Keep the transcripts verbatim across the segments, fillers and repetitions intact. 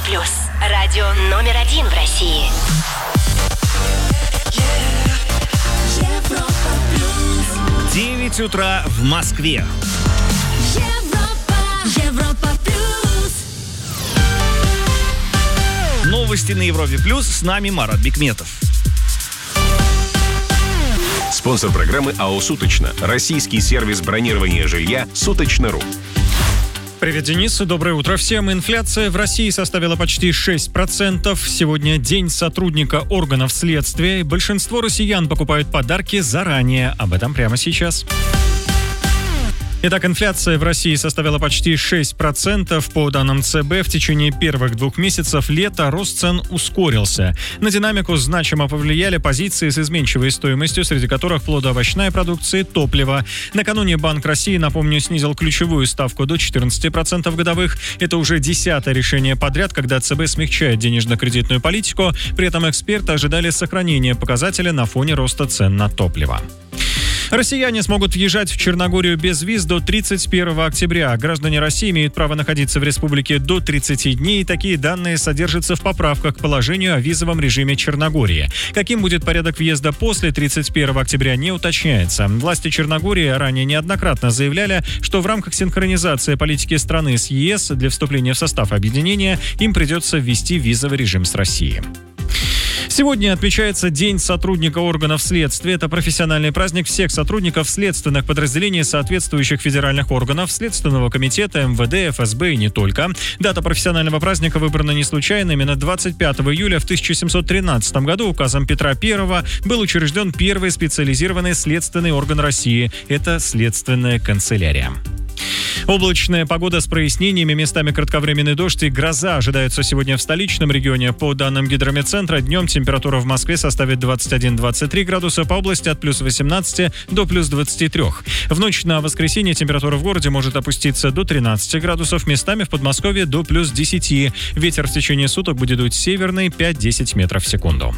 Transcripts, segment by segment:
плюс. Радио номер один в России. Европа плюс. девять утра в Москве. Европа, Европа плюс. Новости на Европе плюс. С нами Марат Бикметов. Спонсор программы АО «Суточно». Российский сервис бронирования жилья «Суточно.ру». Привет, Денис. Доброе утро всем. Инфляция в России составила почти шесть процентов. Сегодня день сотрудника органов следствия. Большинство россиян покупают подарки заранее. Об этом прямо сейчас. Итак, инфляция в России составила почти шесть процентов. По данным ЦБ, в течение первых двух месяцев лета рост цен ускорился. На динамику значимо повлияли позиции с изменчивой стоимостью, среди которых плодоовощная продукция и топливо. Накануне Банк России, напомню, снизил ключевую ставку до четырнадцати процентов годовых. Это уже десятое решение подряд, когда ЦБ смягчает денежно-кредитную политику. При этом эксперты ожидали сохранения показателя на фоне роста цен на топливо. Россияне смогут въезжать в Черногорию без виз до тридцать первого октября. Граждане России имеют право находиться в республике до тридцати дней. Такие данные содержатся в поправках к положению о визовом режиме Черногории. Каким будет порядок въезда после тридцать первого октября, не уточняется. Власти Черногории ранее неоднократно заявляли, что в рамках синхронизации политики страны с ЕС для вступления в состав объединения им придется ввести визовый режим с Россией. Сегодня отмечается День сотрудника органов следствия. Это профессиональный праздник всех сотрудников следственных подразделений соответствующих федеральных органов, Следственного комитета, эм вэ дэ, эф эс бэ и не только. Дата профессионального праздника выбрана не случайно. Именно двадцать пятого июля в тысяча семьсот тринадцатом году указом Петра Первого был учрежден первый специализированный следственный орган России. Это Следственная канцелярия. Облачная погода с прояснениями, местами кратковременный дождь и гроза ожидаются сегодня в столичном регионе. По данным Гидрометцентра, днем температура в Москве составит двадцать один - двадцать три градуса, по области от плюс восемнадцати до плюс двадцати трёх. В ночь на воскресенье температура в городе может опуститься до тринадцати градусов, местами в Подмосковье до плюс десяти. Ветер в течение суток будет дуть северный пять-десять метров в секунду.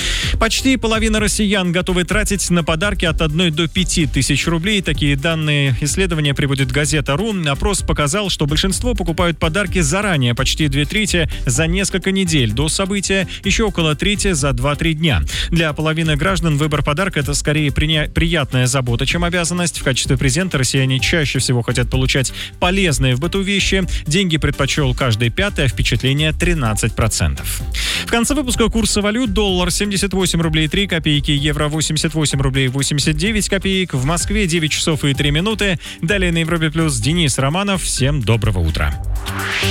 Почти половина россиян готовы тратить на подарки от одной до пяти тысяч рублей. Такие данные исследования приводит газета «Ру». Опрос показал, что большинство покупают подарки заранее, почти две трети за несколько недель до события, еще около трети за два-три дня. Для половины граждан выбор подарка – это скорее приня- приятная забота, чем обязанность. В качестве презента россияне чаще всего хотят получать полезные в быту вещи. Деньги предпочел каждый пятый, а впечатление – тринадцать процентов. В конце выпуска курсы валют: доллар семьдесят восемь рублей три копейки, евро восемьдесят восемь рублей восемьдесят девять копеек. В Москве девять часов и три минуты. Далее на Европе плюс Денис Романов. Всем доброго утра.